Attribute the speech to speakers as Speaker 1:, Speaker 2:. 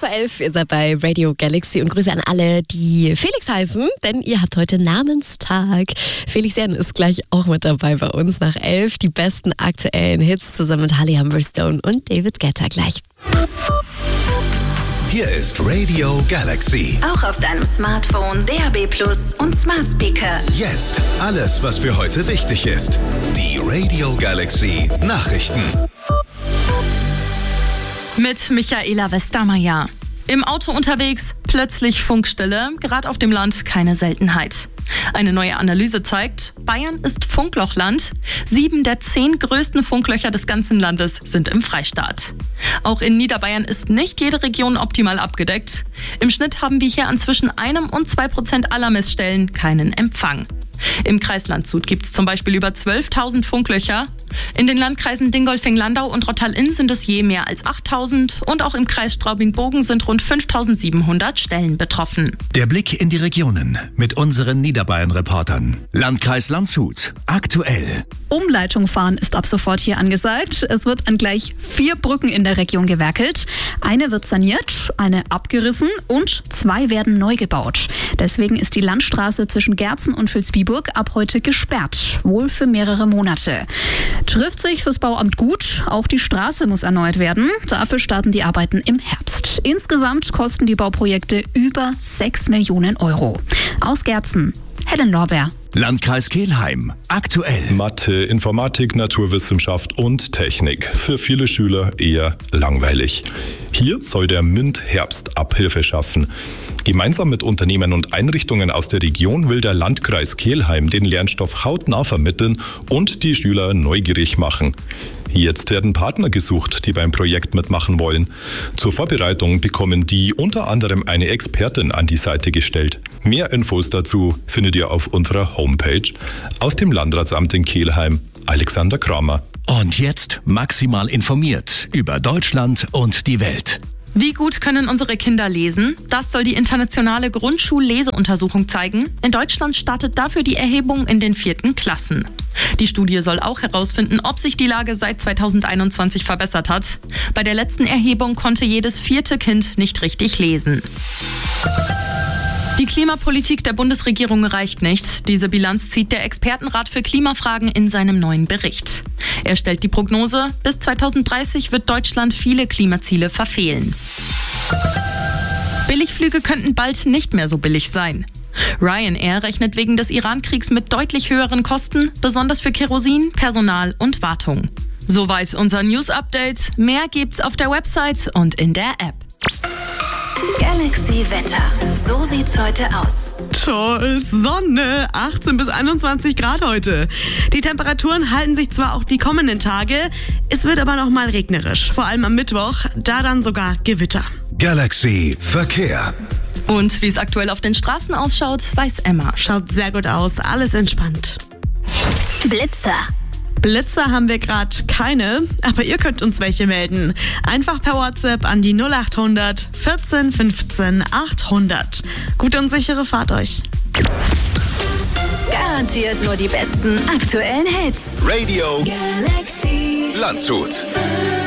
Speaker 1: 11:15 ihr seid bei Radio Galaxy und Grüße an alle, die Felix heißen, denn ihr habt heute Namenstag. Felix Jan ist gleich auch mit dabei bei uns nach 11. Die besten aktuellen Hits zusammen mit Holly Humberstone und David Guetta gleich.
Speaker 2: Hier ist Radio Galaxy.
Speaker 3: Auch auf deinem Smartphone, DAB+ und Smart Speaker.
Speaker 2: Jetzt alles, was für heute wichtig ist. Die Radio Galaxy Nachrichten.
Speaker 4: Mit Michaela Westermeier. Im Auto unterwegs, plötzlich Funkstille, gerade auf dem Land keine Seltenheit. Eine neue Analyse zeigt, Bayern ist Funklochland. 7 der 10 größten Funklöcher des ganzen Landes sind im Freistaat. Auch in Niederbayern ist nicht jede Region optimal abgedeckt. Im Schnitt haben wir hier an zwischen 1% und 2% aller Messstellen keinen Empfang. Im Kreis Landshut gibt es zum Beispiel über 12.000 Funklöcher. In den Landkreisen Dingolfing-Landau und Rottal-Inn sind es je mehr als 8.000 und auch im Kreis Straubing-Bogen sind rund 5.700 Stellen betroffen.
Speaker 2: Der Blick in die Regionen mit unseren Niederbayern-Reportern. Landkreis Landshut, aktuell.
Speaker 5: Umleitung fahren ist ab sofort hier angesagt. Es wird an gleich 4 Brücken in der Region gewerkelt. Eine wird saniert, eine abgerissen und 2 werden neu gebaut. Deswegen ist die Landstraße zwischen Gerzen und Vilsbiburg ab heute gesperrt, wohl für mehrere Monate. Trifft sich fürs Bauamt gut, auch die Straße muss erneuert werden. Dafür starten die Arbeiten im Herbst. Insgesamt kosten die Bauprojekte über 6 Millionen Euro. Aus Gerzen, Helen Lorbeer.
Speaker 2: Landkreis Kelheim, aktuell.
Speaker 6: Mathe, Informatik, Naturwissenschaft und Technik. Für viele Schüler eher langweilig. Hier soll der MINT-Herbst Abhilfe schaffen. Gemeinsam mit Unternehmen und Einrichtungen aus der Region will der Landkreis Kelheim den Lernstoff hautnah vermitteln und die Schüler neugierig machen. Jetzt werden Partner gesucht, die beim Projekt mitmachen wollen. Zur Vorbereitung bekommen die unter anderem eine Expertin an die Seite gestellt. Mehr Infos dazu findet ihr auf unserer Homepage. Aus dem Landratsamt in Kelheim, Alexander Kramer.
Speaker 2: Und jetzt maximal informiert über Deutschland und die Welt.
Speaker 4: Wie gut können unsere Kinder lesen? Das soll die internationale Grundschulleseuntersuchung zeigen. In Deutschland startet dafür die Erhebung in den 4. Klassen. Die Studie soll auch herausfinden, ob sich die Lage seit 2021 verbessert hat. Bei der letzten Erhebung konnte jedes 4. Kind nicht richtig lesen. Die Klimapolitik der Bundesregierung reicht nicht. Diese Bilanz zieht der Expertenrat für Klimafragen in seinem neuen Bericht. Er stellt die Prognose, bis 2030 wird Deutschland viele Klimaziele verfehlen. Billigflüge könnten bald nicht mehr so billig sein. Ryanair rechnet wegen des Iran-Kriegs mit deutlich höheren Kosten, besonders für Kerosin, Personal und Wartung. Soweit unser News-Update. Mehr gibt's auf der Website und in der App.
Speaker 3: Galaxy Wetter. So sieht's heute aus.
Speaker 7: Toll, Sonne, 18 bis 21 Grad heute. Die Temperaturen halten sich zwar auch die kommenden Tage, es wird aber noch mal regnerisch. Vor allem am Mittwoch, da dann sogar Gewitter.
Speaker 2: Galaxy Verkehr.
Speaker 4: Und wie es aktuell auf den Straßen ausschaut, weiß Emma.
Speaker 7: Schaut sehr gut aus, alles entspannt.
Speaker 3: Blitzer.
Speaker 7: Blitzer haben wir gerade keine, aber ihr könnt uns welche melden. Einfach per WhatsApp an die 0800 14 15 800. Gute und sichere Fahrt euch.
Speaker 3: Garantiert nur die besten aktuellen Hits.
Speaker 2: Radio
Speaker 3: Galaxy
Speaker 2: Landshut.